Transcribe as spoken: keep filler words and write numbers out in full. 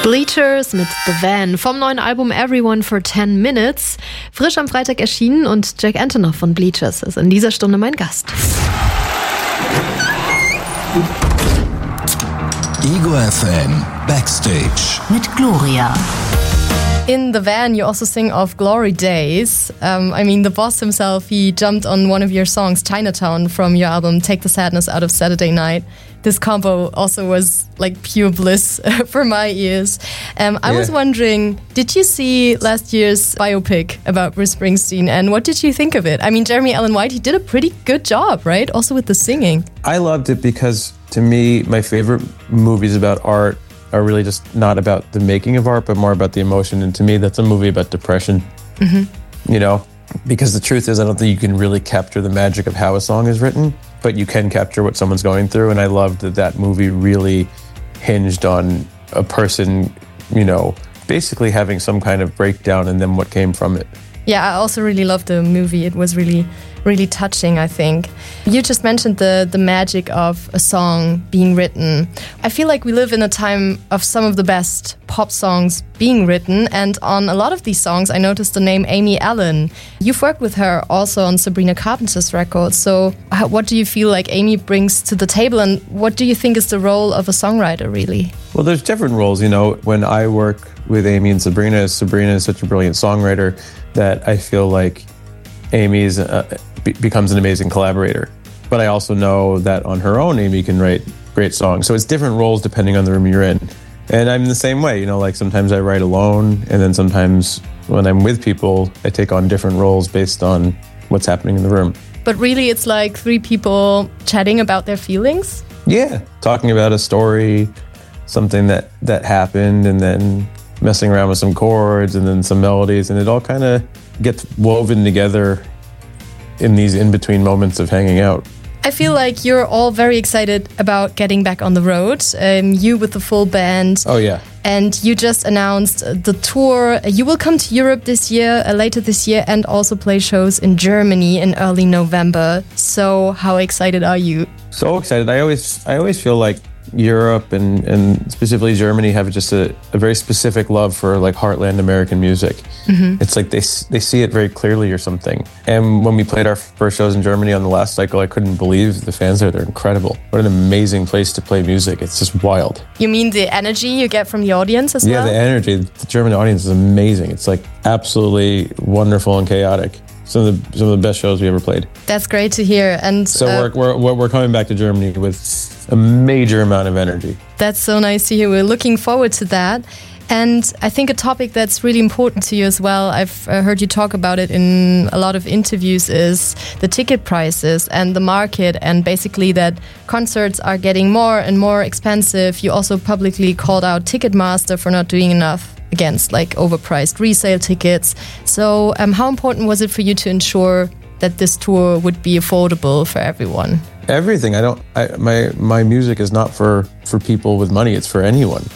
Bleachers mit The Van vom neuen Album Everyone for ten minutes. Frisch am Freitag erschienen und Jack Antonoff von Bleachers ist in dieser Stunde mein Gast. Ego F M Backstage mit Gloria. In The Van, you also sing of glory days. Um, I mean, the boss himself, he jumped on one of your songs, Chinatown, from your album Take the Sadness Out of Saturday Night. This combo also was like pure bliss for my ears. Um, I yeah. was wondering, did you see last year's biopic about Bruce Springsteen, and what did you think of it? I mean, Jeremy Allen White, he did a pretty good job, right? Also with the singing. I loved it because, to me, my favorite movies about art are really just not about the making of art, but more about the emotion. And to me, that's a movie about depression. Mm-hmm. You know, because the truth is, I don't think you can really capture the magic of how a song is written, but you can capture what someone's going through. And I loved that that movie really hinged on a person, you know, basically having some kind of breakdown and then what came from it. Yeah, I also really loved the movie. It was really, really touching, I think. You just mentioned the, the magic of a song being written. I feel like we live in a time of some of the best pop songs being written, and on a lot of these songs, I noticed the name Amy Allen. You've worked with her also on Sabrina Carpenter's records, so what do you feel like Amy brings to the table, and what do you think is the role of a songwriter, really? Well, there's different roles, you know. When I work with Amy and Sabrina, Sabrina is such a brilliant songwriter that I feel like Amy uh, be- becomes an amazing collaborator. But I also know that on her own, Amy can write great songs. So it's different roles depending on the room you're in. And I'm the same way, you know, like sometimes I write alone, and then sometimes when I'm with people, I take on different roles based on what's happening in the room. But really, it's like three people chatting about their feelings? Yeah, talking about a story, something that, that happened, and then messing around with some chords and then some melodies, and it all kind of gets woven together in these in-between moments of hanging out. I feel like you're all very excited about getting back on the road, um, you with the full band. Oh, yeah. And you just announced the tour. You will come to Europe this year, uh, later this year, and also play shows in Germany in early November. So how excited are you? So excited. I always I always feel like Europe and, and specifically Germany have just a, a very specific love for like heartland American music. Mm-hmm. It's like they they see it very clearly or something. And when we played our first shows in Germany on the last cycle, I couldn't believe the fans there. They're incredible. What an amazing place to play music. It's just wild. You mean the energy you get from the audience as yeah, well? Yeah, the energy. The German audience is amazing. It's like absolutely wonderful and chaotic. Some of the some of the best shows we ever played. That's great to hear. And so uh, we're, we're we're coming back to Germany with a major amount of energy. That's so nice to hear. We're looking forward to that. And I think a topic that's really important to you as well, I've uh, heard you talk about it in a lot of interviews, is the ticket prices and the market, and basically that concerts are getting more and more expensive. You also publicly called out Ticketmaster for not doing enough against like overpriced resale tickets. So um, how important was it for you to ensure that this tour would be affordable for everyone? Everything. I don't. I, my my music is not for for people with money. It's for anyone.